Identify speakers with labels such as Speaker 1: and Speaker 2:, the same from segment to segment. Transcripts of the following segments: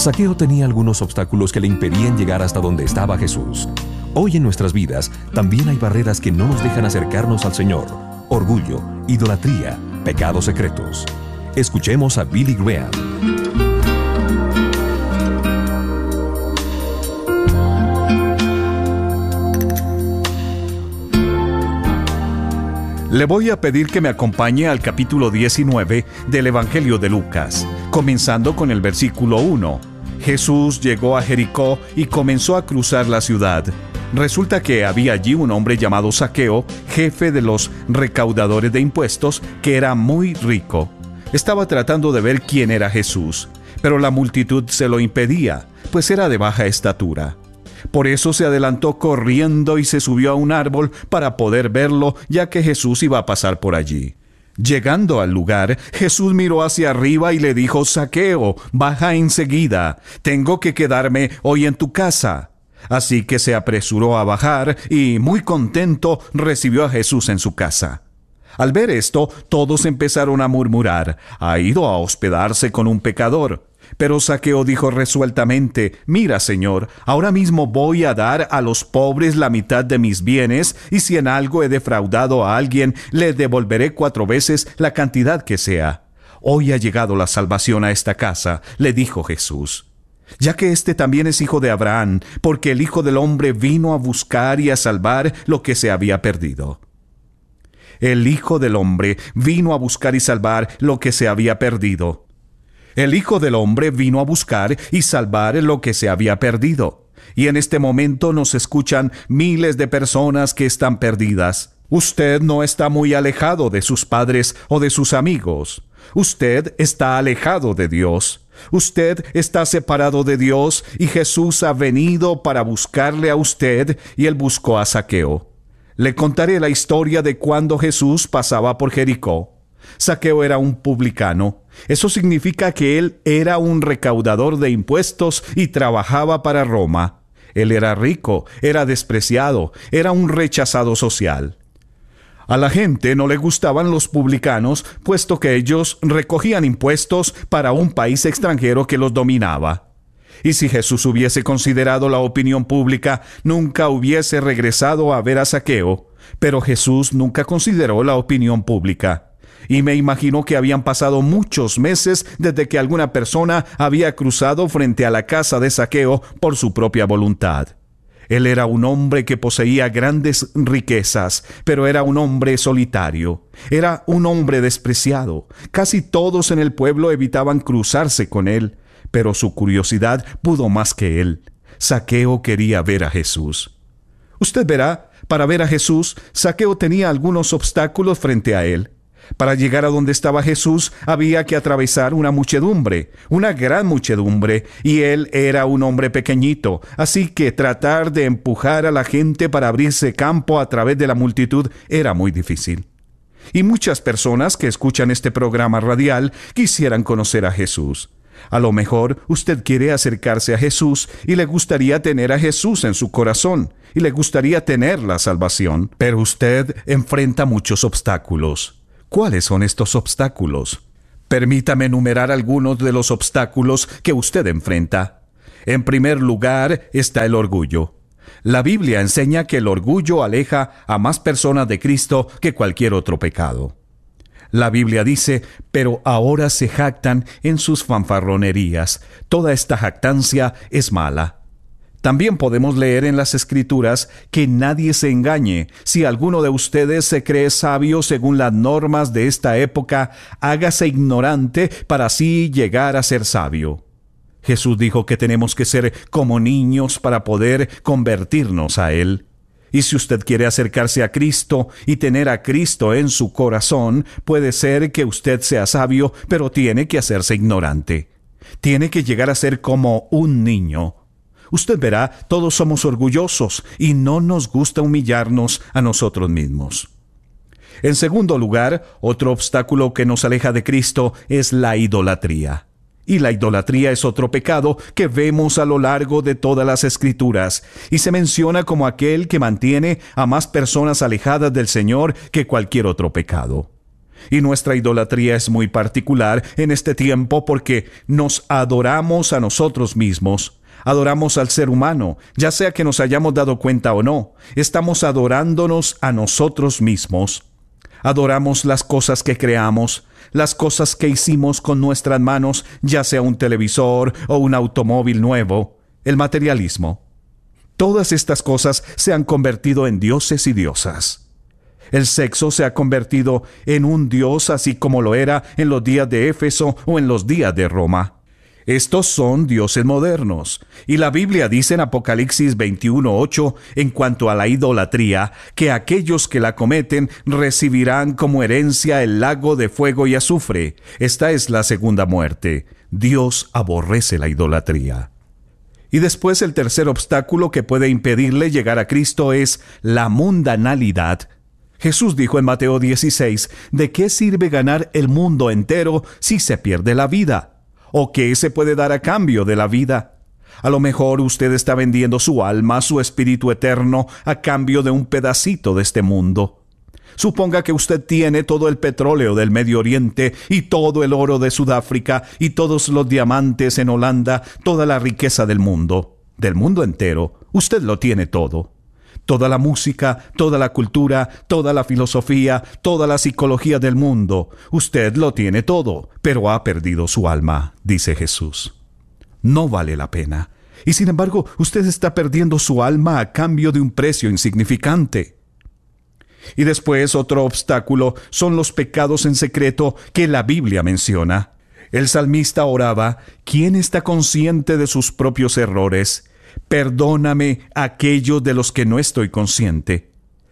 Speaker 1: Zaqueo tenía algunos obstáculos que le impedían llegar hasta donde estaba Jesús. Hoy en nuestras vidas también hay barreras que no nos dejan acercarnos al Señor: orgullo, idolatría, pecados secretos. Escuchemos a Billy Graham.
Speaker 2: Le voy a pedir que me acompañe al capítulo 19 del Evangelio de Lucas, comenzando con el versículo 1. Jesús llegó a Jericó y comenzó a cruzar la ciudad. Resulta que había allí un hombre llamado Zaqueo, jefe de los recaudadores de impuestos, que era muy rico. Estaba tratando de ver quién era Jesús, pero la multitud se lo impedía, pues era de baja estatura. Por eso se adelantó corriendo y se subió a un árbol para poder verlo, ya que Jesús iba a pasar por allí. Llegando al lugar, Jesús miró hacia arriba y le dijo: Zaqueo, baja enseguida, tengo que quedarme hoy en tu casa. Así que se apresuró a bajar y, muy contento, recibió a Jesús en su casa. Al ver esto, todos empezaron a murmurar: ha ido a hospedarse con un pecador. Pero Zaqueo dijo resueltamente: mira, Señor, ahora mismo voy a dar a los pobres la mitad de mis bienes, y si en algo he defraudado a alguien, le devolveré 4 veces la cantidad que sea. Hoy ha llegado la salvación a esta casa, le dijo Jesús, ya que este también es hijo de Abraham, porque el Hijo del Hombre vino a buscar y a salvar lo que se había perdido. El Hijo del Hombre vino a buscar y salvar lo que se había perdido. El Hijo del Hombre vino a buscar y salvar lo que se había perdido. Y en este momento nos escuchan miles de personas que están perdidas. Usted no está muy alejado de sus padres o de sus amigos. Usted está alejado de Dios. Usted está separado de Dios y Jesús ha venido para buscarle a usted, y Él buscó a Zaqueo. Le contaré la historia de cuando Jesús pasaba por Jericó. Zaqueo era un publicano. Eso significa que él era un recaudador de impuestos y trabajaba para Roma. Él era rico, era despreciado, era un rechazado social. A la gente no le gustaban los publicanos, puesto que ellos recogían impuestos para un país extranjero que los dominaba. Y si Jesús hubiese considerado la opinión pública, nunca hubiese regresado a ver a Zaqueo. Pero Jesús nunca consideró la opinión pública. Y me imagino que habían pasado muchos meses desde que alguna persona había cruzado frente a la casa de Zaqueo por su propia voluntad. Él era un hombre que poseía grandes riquezas, pero era un hombre solitario. Era un hombre despreciado. Casi todos en el pueblo evitaban cruzarse con él, pero su curiosidad pudo más que él. Zaqueo quería ver a Jesús. Usted verá, para ver a Jesús, Zaqueo tenía algunos obstáculos frente a él. Para llegar a donde estaba Jesús había que atravesar una muchedumbre, una gran muchedumbre, y él era un hombre pequeñito, así que tratar de empujar a la gente para abrirse campo a través de la multitud era muy difícil. Y muchas personas que escuchan este programa radial quisieran conocer a Jesús. A lo mejor usted quiere acercarse a Jesús y le gustaría tener a Jesús en su corazón, y le gustaría tener la salvación, pero usted enfrenta muchos obstáculos. ¿Cuáles son estos obstáculos? Permítame enumerar algunos de los obstáculos que usted enfrenta. En primer lugar está el orgullo. La Biblia enseña que el orgullo aleja a más personas de Cristo que cualquier otro pecado. La Biblia dice: pero ahora se jactan en sus fanfarronerías. Toda esta jactancia es mala. También podemos leer en las Escrituras que nadie se engañe. Si alguno de ustedes se cree sabio según las normas de esta época, hágase ignorante para así llegar a ser sabio. Jesús dijo que tenemos que ser como niños para poder convertirnos a Él. Y si usted quiere acercarse a Cristo y tener a Cristo en su corazón, puede ser que usted sea sabio, pero tiene que hacerse ignorante. Tiene que llegar a ser como un niño. Usted verá, todos somos orgullosos y no nos gusta humillarnos a nosotros mismos. En segundo lugar, otro obstáculo que nos aleja de Cristo es la idolatría. Y la idolatría es otro pecado que vemos a lo largo de todas las Escrituras, y se menciona como aquel que mantiene a más personas alejadas del Señor que cualquier otro pecado. Y nuestra idolatría es muy particular en este tiempo porque nos adoramos a nosotros mismos. Adoramos al ser humano, ya sea que nos hayamos dado cuenta o no. Estamos adorándonos a nosotros mismos. Adoramos las cosas que creamos, las cosas que hicimos con nuestras manos, ya sea un televisor o un automóvil nuevo, el materialismo. Todas estas cosas se han convertido en dioses y diosas. El sexo se ha convertido en un dios así como lo era en los días de Éfeso o en los días de Roma. Estos son dioses modernos, y la Biblia dice en Apocalipsis 21:8, en cuanto a la idolatría, que aquellos que la cometen recibirán como herencia el lago de fuego y azufre. Esta es la segunda muerte. Dios aborrece la idolatría. Y después el tercer obstáculo que puede impedirle llegar a Cristo es la mundanalidad. Jesús dijo en Mateo 16, ¿de qué sirve ganar el mundo entero si se pierde la vida? ¿O qué se puede dar a cambio de la vida? A lo mejor usted está vendiendo su alma, su espíritu eterno, a cambio de un pedacito de este mundo. Suponga que usted tiene todo el petróleo del Medio Oriente y todo el oro de Sudáfrica y todos los diamantes en Holanda, toda la riqueza del mundo entero. Usted lo tiene todo. Toda la música, toda la cultura, toda la filosofía, toda la psicología del mundo. Usted lo tiene todo, pero ha perdido su alma, dice Jesús. No vale la pena. Y sin embargo, usted está perdiendo su alma a cambio de un precio insignificante. Y después otro obstáculo son los pecados en secreto que la Biblia menciona. El salmista oraba, ¿quién está consciente de sus propios errores? Perdóname aquellos de los que no estoy consciente.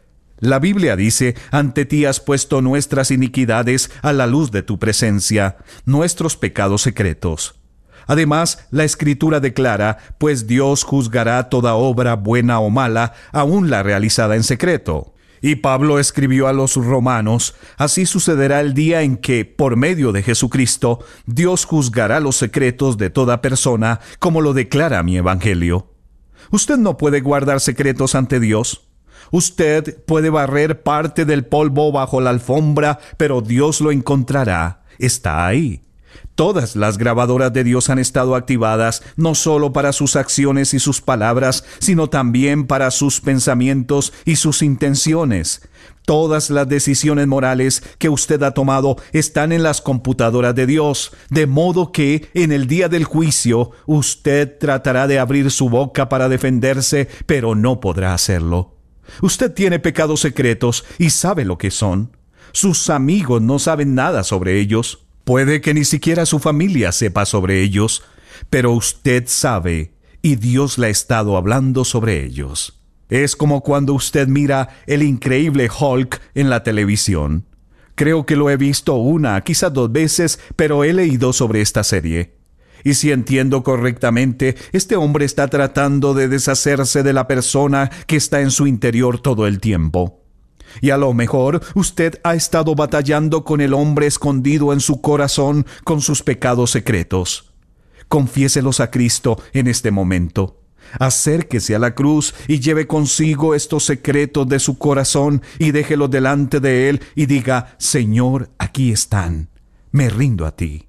Speaker 2: La Biblia dice, ante ti has puesto nuestras iniquidades a la luz de tu presencia, nuestros pecados secretos. Además, la Escritura declara, pues Dios juzgará toda obra buena o mala, aun la realizada en secreto. Y Pablo escribió a los romanos, así sucederá el día en que, por medio de Jesucristo, Dios juzgará los secretos de toda persona, como lo declara mi Evangelio. Usted no puede guardar secretos ante Dios. Usted puede barrer parte del polvo bajo la alfombra, pero Dios lo encontrará. Está ahí. Todas las grabadoras de Dios han estado activadas, no solo para sus acciones y sus palabras, sino también para sus pensamientos y sus intenciones. Todas las decisiones morales que usted ha tomado están en las computadoras de Dios, de modo que en el día del juicio usted tratará de abrir su boca para defenderse, pero no podrá hacerlo. Usted tiene pecados secretos y sabe lo que son. Sus amigos no saben nada sobre ellos. Puede que ni siquiera su familia sepa sobre ellos, pero usted sabe, y Dios le ha estado hablando sobre ellos. Es como cuando usted mira el increíble Hulk en la televisión. Creo que lo he visto una, quizás 2 veces, pero he leído sobre esta serie. Y si entiendo correctamente, este hombre está tratando de deshacerse de la persona que está en su interior todo el tiempo. Y a lo mejor usted ha estado batallando con el hombre escondido en su corazón con sus pecados secretos. Confiéselos a Cristo en este momento. Acérquese a la cruz y lleve consigo estos secretos de su corazón y déjelos delante de Él y diga, Señor, aquí están. Me rindo a ti.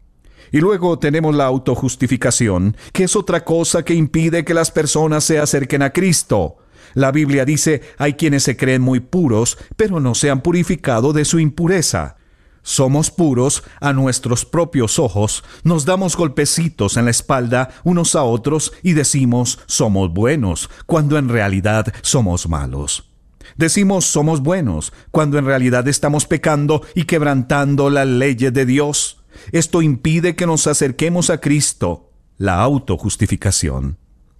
Speaker 2: Y luego tenemos la autojustificación, que es otra cosa que impide que las personas se acerquen a Cristo. La Biblia dice, hay quienes se creen muy puros, pero no se han purificado de su impureza. Somos puros a nuestros propios ojos, nos damos golpecitos en la espalda unos a otros y decimos, somos buenos, cuando en realidad somos malos. Decimos, somos buenos, cuando en realidad estamos pecando y quebrantando las leyes de Dios. Esto impide que nos acerquemos a Cristo, la autojustificación.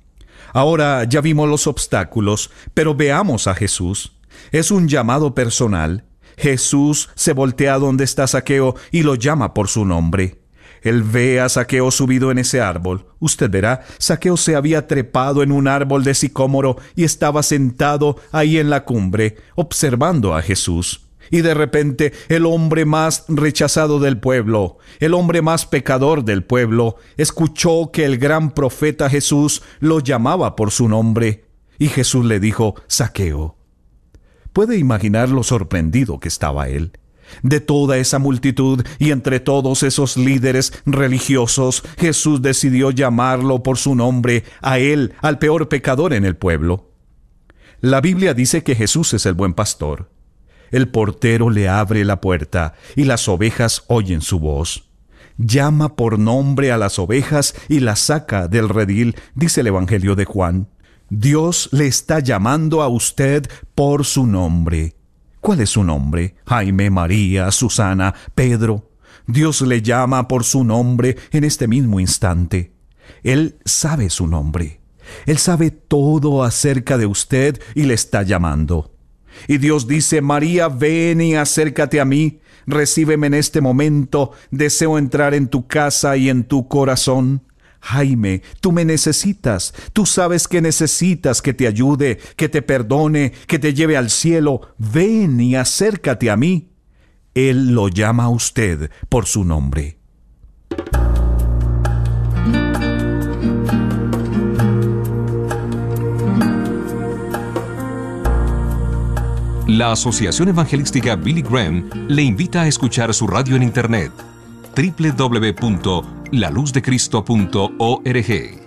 Speaker 2: Ahora ya vimos los obstáculos, pero veamos a Jesús. Es un llamado personal. Jesús se voltea donde está Zaqueo y lo llama por su nombre. Él ve a Zaqueo subido en ese árbol. Usted verá, Zaqueo se había trepado en un árbol de sicómoro y estaba sentado ahí en la cumbre, observando a Jesús. Y de repente el hombre más rechazado del pueblo, el hombre más pecador del pueblo, escuchó que el gran profeta Jesús lo llamaba por su nombre. Y Jesús le dijo, Zaqueo. ¿Puede imaginar lo sorprendido que estaba él? De toda esa multitud y entre todos esos líderes religiosos, Jesús decidió llamarlo por su nombre, a él, al peor pecador en el pueblo. La Biblia dice que Jesús es el buen pastor. El portero le abre la puerta y las ovejas oyen su voz. Llama por nombre a las ovejas y las saca del redil, dice el Evangelio de Juan. Dios le está llamando a usted por su nombre. ¿Cuál es su nombre? Jaime, María, Susana, Pedro. Dios le llama por su nombre en este mismo instante. Él sabe su nombre. Él sabe todo acerca de usted y le está llamando. Y Dios dice: María, ven y acércate a mí, recíbeme en este momento, deseo entrar en tu casa y en tu corazón. Jaime, tú me necesitas, tú sabes que necesitas que te ayude, que te perdone, que te lleve al cielo. Ven y acércate a mí. Él lo llama a usted por su nombre.
Speaker 1: La Asociación Evangelística Billy Graham le invita a escuchar su radio en internet www.laluzdecristo.org.